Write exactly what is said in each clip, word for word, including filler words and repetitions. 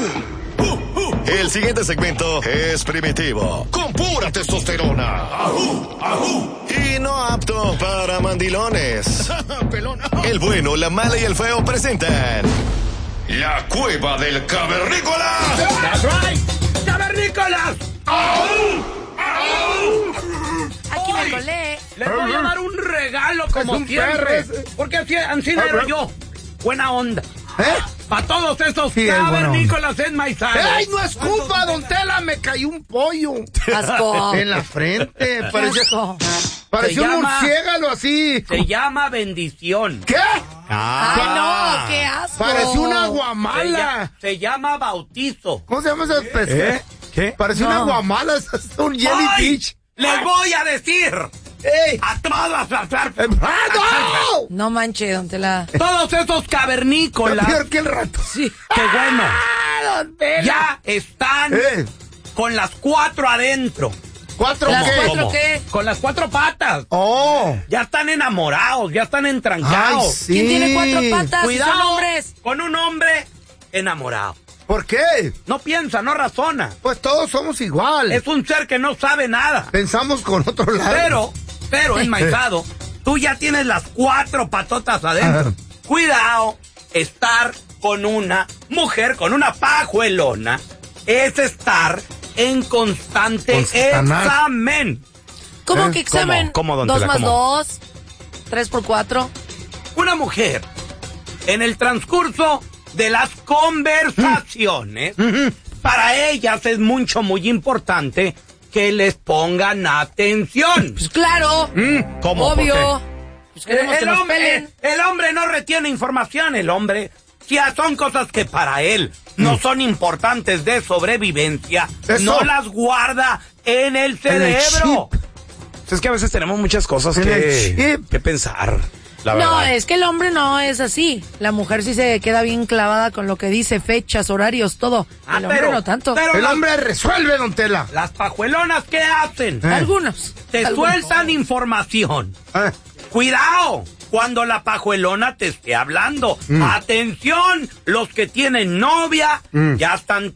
El siguiente segmento es primitivo, con pura testosterona. Y no apto para mandilones. El bueno, la mala y el feo presentan La Cueva del Cavernícola. That's right, cavernícolas. Aquí me colé. Les voy a dar un regalo como un siempre. perro. Porque así, así era yo. Buena onda. ¿Eh? Para todos esos Sí, es buena cavernícolas enmaizados. ¡Ay, no es culpa, don Tela! Me cayó un pollo. Asco. En la frente. Parecía, Asco. parecía Se un llama- murciélago así. Se llama bendición. ¿Qué? Ay, no, qué asco. Parecía una Se, guamala. lla- se llama bautizo. ¿Cómo se llama esa especie? ¿Eh? ¿Qué? Parecía una No. guamala. Es un ¡Ay! jellyfish. Les voy a decir ¡Ey! a todas las Eh, ¡Ah, no! No manche, don Tela. todos esos cavernícolas. Peor que el rato. Sí. ¡Qué bueno! ¡Ah, don Tela! Ya están ¿Eh? con las cuatro adentro. ¿Cuatro ¿Las qué? cuatro ¿Cómo? qué? Con las cuatro patas. ¡Oh! Ya están enamorados, ya están ¡Ay, entrancados. sí! ¿Quién tiene cuatro patas? Cuidado Son hombres. con un hombre enamorado. ¿Por qué? No piensa, no razona. Pues todos somos igual. Es un ser que no sabe nada. Pensamos con otro lado. Pero, pero enmaizado, tú ya tienes las cuatro patotas adentro. Ajá. Cuidado, estar con una mujer, con una pajuelona, es estar en constante Constanazo. examen. ¿Cómo ¿Eh? que examen? ¿Cómo? ¿Cómo, don Dos Tela, más cómo? dos. Tres por cuatro. Una mujer, en el transcurso de las conversaciones, para ellas es mucho, muy importante que les pongan atención. Pues claro. ¿Cómo? Obvio. ¿Por Pues queremos el, que nos hombre, pelen. el hombre no retiene información, el hombre, si son cosas que para él no son importantes de sobrevivencia, Eso. no las guarda en el En el cerebro. chip. Es que a veces tenemos muchas cosas En el que, chip. que pensar, la No, verdad. es que el hombre no es así. La mujer sí se queda bien clavada con lo que dice, fechas, horarios, todo. Ah, el hombre pero- no tanto. pero- El las- hombre resuelve, don Tela. Las pajuelonas, ¿qué hacen? Eh. Algunos. Te Algunos. sueltan información. Eh, Cuidado cuando la pajuelona te esté hablando. Atención, los que tienen novia Mm. ya están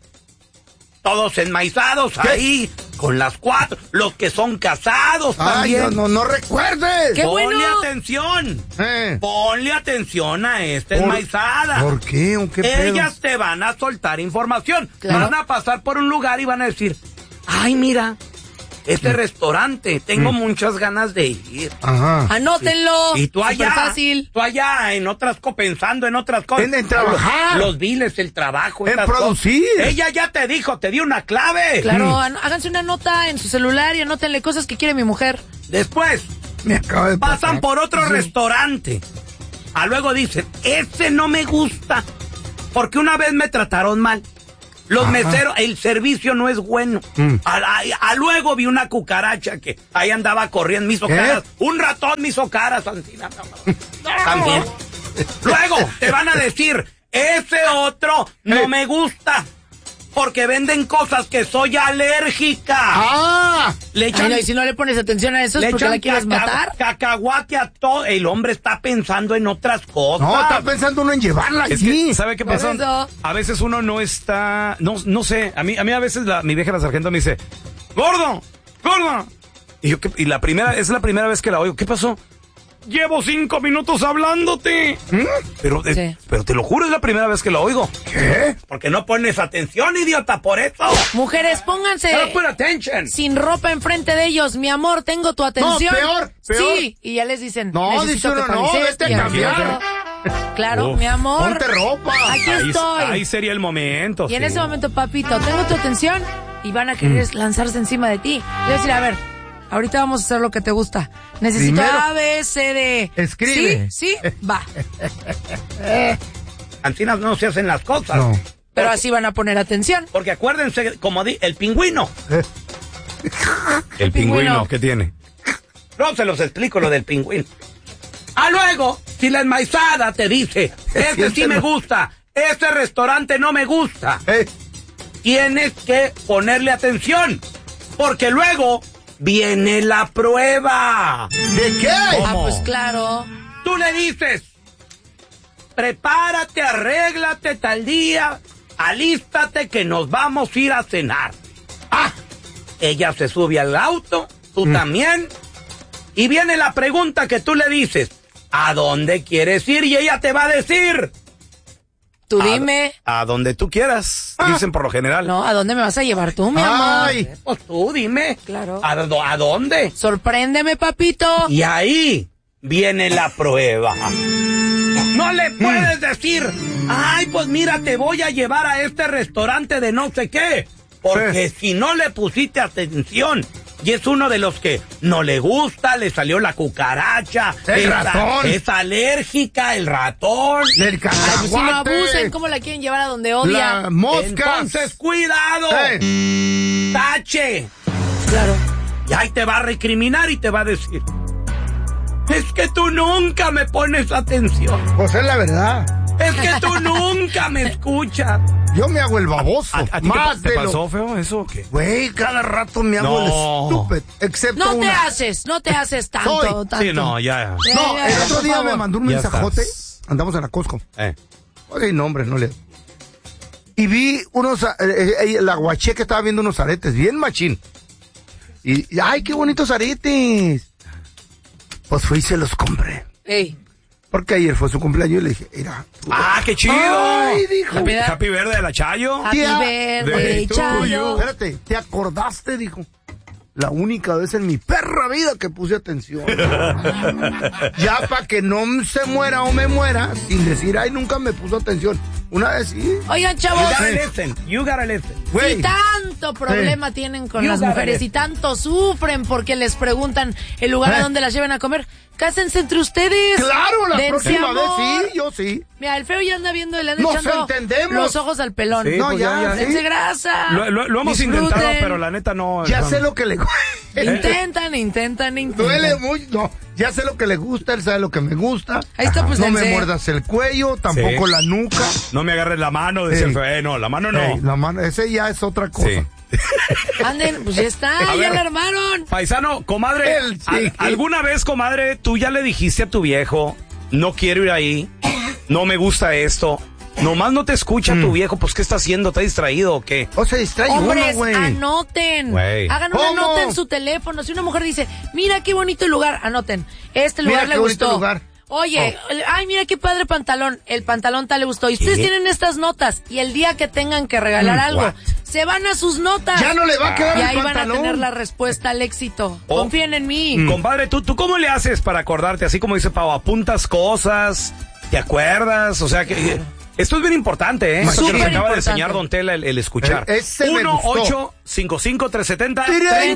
todos enmaizados ahí con las cuatro. Los que son casados Ay, también. no, no, no recuerdes. ¿Qué? Ponle bueno. atención. Eh. Ponle atención a esta ¿Por- enmaizada. ¿Por qué? ¿O qué pedo? Ellas te van a soltar información. Claro. Van a pasar por un lugar y van a decir, ay, mira, este restaurante, tengo muchas ganas de ir. Ajá. Anótenlo. Y tú allá, fácil. tú allá en otras co- pensando en otras cosas. En- en trabajar. Los, los biles, el trabajo. En estas producir. cosas. Ella ya te dijo, te dio una clave. Claro, an- háganse una nota en su celular y anótenle cosas que quiere mi mujer. Después Me acaba de pasan pasar. por otro Sí. restaurante. A luego dicen, ese no me gusta porque una vez me trataron mal. Los Ajá. meseros, el servicio no es bueno. Mm. A, a- a luego vi una cucaracha que ahí andaba corriendo, me hizo ¿Qué? caras. Un ratón me hizo caras, Ancina. También. Luego te van a decir, ese otro no Eh. me gusta porque venden cosas que soy alérgica. ¡Ah! Le Ay, echan, no, y si no le pones atención a eso es le porque echan la quieres caca- matar. cacahuate a todo. El hombre está pensando en otras cosas. No, está pensando uno en llevarla Es allí. que, ¿sabe qué Por pasa? eso. A veces uno no está, no, no sé, a mí, a mí a veces la, mi vieja la sargento me dice, gordo, gordo. Y yo, ¿qué? Y la primera, es la primera vez que la oigo, ¿qué pasó? Llevo cinco minutos hablándote. Pero, eh, Sí. pero te lo juro, es la primera vez que la oigo. ¿Qué? Porque no pones atención, idiota, por eso. Mujeres, pónganse No put attention. sin ropa enfrente de ellos. Mi amor, tengo tu atención. peor, peor. Sí, y ya les dicen. No, necesito dice que uno, no, pagues vete a esto y cambiar. aquello. Claro, Uf, mi amor. Ponte ropa. Aquí Ahí, estoy. ahí sería el momento. Y en sí. ese momento, papito, tengo tu atención y van a querer lanzarse encima de ti. Le voy a decir, a ver, ahorita vamos a hacer lo que te gusta. Necesito Primero. A, B, C, D. Escribe. Sí, sí, va. Ancinas no se hacen las cosas. No. Pero así van a poner atención. Porque acuérdense, como di, el pingüino. El pingüino. pingüino, ¿qué tiene? No se los explico lo del pingüino. A luego, si la enmaizada te dice, este sí me gusta, este restaurante no me gusta, Eh, tienes que ponerle atención. Porque luego viene la prueba. ¿De qué? Ah, pues claro. Tú le dices, prepárate, arréglate tal día alístate que nos vamos a ir a cenar. Ah, ella se sube al auto, tú mm. también, y viene la pregunta que tú le dices, ¿a dónde quieres ir? Y ella te va a decir... Tú dime. A, a donde tú quieras, ah. dicen por lo general. No, ¿a dónde me vas a llevar tú, mi amor? Ay, pues tú dime. Claro. ¿A, ¿A dónde? Sorpréndeme, papito. Y ahí viene la prueba. No le puedes decir, ay, pues mira, te voy a llevar a este restaurante de no sé qué. Porque si no le pusiste atención, y es uno de los que no le gusta, le salió la cucaracha, el es, ratón, es alérgica, el ratón, el cacahuate, si no abusen, ¿cómo la quieren llevar a donde odia? La mosca. Entonces, cuidado, hey. Tache. Claro. Y ahí te va a recriminar y te va a decir, es que tú nunca me pones atención. Pues es la verdad. Es que tú nunca me escuchas. Yo me hago el baboso. ¿A, a ti más te, te de pasó, lo... feo, eso o qué? Güey, cada rato me hago no. el estúpido. Excepto No te una... haces, no te haces tanto, Soy. tanto. Sí, no, ya. ya No, ya, el ya, otro día favor. me mandó un Ya mensajote. estás. Andamos en la Costco. Eh. Oye, nombre, no le... Y vi unos... Eh, eh, la guaché que estaba viendo unos aretes, bien machín. Y, y, ay, qué bonitos aretes. Pues fui y se los compré. Ey. Porque ayer fue su cumpleaños y le dije, mira. ¡Ah, qué chido! Ay, dijo. Happy, happy verde de la Chayo. Happy Tía, verde, de Chayo. Espérate, ¿te acordaste? Dijo. La única vez en mi perra vida que puse atención. Ya para que no se muera o me muera, sin decir, ay, nunca me puso atención. Una vez sí. Oigan, You chavos. gotta listen, you gotta listen. Güey. Si tanto problema tienen con You las gotta mujeres get- y tanto sufren porque les preguntan el lugar Eh. a donde las lleven a comer, cásense entre ustedes. Claro, la Dense próxima amor. vez sí, yo sí. Mira, el feo ya anda viendo y le anda Nos echando entendemos. los ojos al pelón. Sí, No, pues ya, ya, ya. Dense sí. grasa. Lo, lo- lo hemos Disfruten. intentado, pero la neta no. Ya no. sé lo que le Intentan, intentan, intentan. duele mucho. No, ya sé lo que le gusta, él sabe lo que me gusta. Ahí está, pues, no me dense. muerdas el cuello, tampoco Sí. la nuca. No me agarres la mano, dice Ey. el feo. Eh, no, la mano no. Ey, la mano, ese ya es otra cosa. Sí. Anden, pues ya está, A ya ver. la armaron. Paisano, comadre, El ¿al- chiqui. ¿alguna vez, comadre, tú ya le dijiste a tu viejo, no quiero ir ahí, no me gusta esto, nomás no te escucha tu viejo, pues ¿qué está haciendo? ¿Está distraído o qué? O se distrae Hombres, uno, güey. anoten. Güey. Hagan una ¿Cómo? nota en su teléfono. Si una mujer dice, mira qué bonito lugar, anoten. Este lugar Mira le qué bonito gustó. lugar. Oye, ay, mira qué padre pantalón. El pantalón tal le gustó. Y ustedes ¿Qué? tienen estas notas. Y el día que tengan que regalar Mm, algo, what? se van a sus notas. Ya no le va a quedar Y el ahí van a pantalón. tener la respuesta al éxito. Oh. Confíen en mí. Compadre, ¿tú, ¿tú cómo le haces para acordarte? Así como dice Pau, apuntas cosas, ¿te acuerdas? O sea, que esto es bien importante, ¿eh? Esto que nos Súper acaba de importante. enseñar Don Tela, el, el escuchar. Eh, ese me uno gustó. ocho cinco cinco tres siete cero Treinta